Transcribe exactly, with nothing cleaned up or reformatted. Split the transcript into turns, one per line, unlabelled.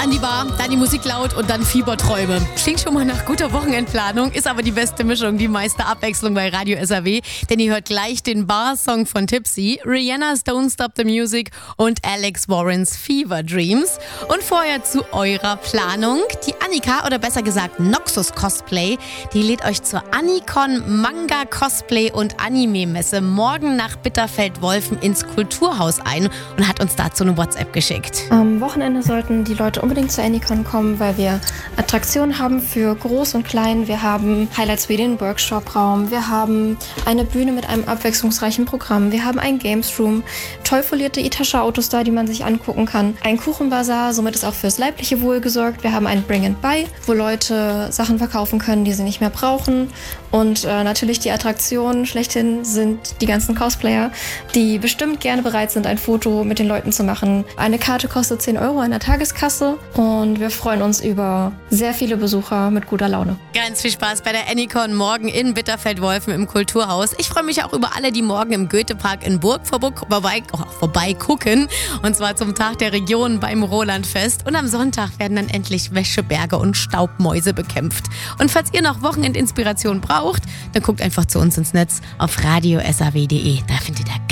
an die Bar, dann die Musik laut und dann Fieberträume. Klingt schon mal nach guter Wochenendplanung, ist aber die beste Mischung, die meiste Abwechslung bei Radio S R W. Denn ihr hört gleich den Bar-Song von Tipsy, Rihanna's Don't Stop the Music und Alex Warrens Fever Dreams. Und vorher zu eurer Planung. Die Annika, oder besser gesagt Noxus Cosplay, die lädt euch zur Anikon Manga Cosplay und Anime-Messe morgen nach Bitterfeld-Wolfen ins Kulturhaus ein und hat uns dazu eine WhatsApp geschickt.
Am Wochenende sollten die Leute unbedingt zur Anikon kommen, weil wir Attraktionen haben für Groß und Klein. Wir haben Highlights wie den Workshop-Raum, wir haben eine Bühne mit einem abwechslungsreichen Programm, wir haben einen Games Room, toll folierte Itasha-Autos da, die man sich angucken kann, ein Kuchenbazar, somit ist auch fürs leibliche Wohl gesorgt. Wir haben ein Bring and Buy, wo Leute Sachen verkaufen können, die sie nicht mehr brauchen. Und äh, natürlich die Attraktionen schlechthin sind die ganzen Cosplayer, die bestimmt gerne bereit sind, ein Foto mit den Leuten zu machen. Eine Karte kostet zehn Euro in der Tageskasse und wir freuen uns über sehr viele Besucher mit guter Laune.
Ganz viel Spaß bei der Anikon morgen in Bitterfeld-Wolfen im Kulturhaus. Ich freue mich auch über alle, die morgen im Goethepark in Burg vorbei, oh, vorbei gucken. Und zwar zum Tag der Region beim Rolandfest. Und am Sonntag werden dann endlich Wäscheberge und Staubmäuse bekämpft. Und falls ihr noch Wochenendinspiration braucht, dann guckt einfach zu uns ins Netz auf radio s r w punkt d e. Da findet ihr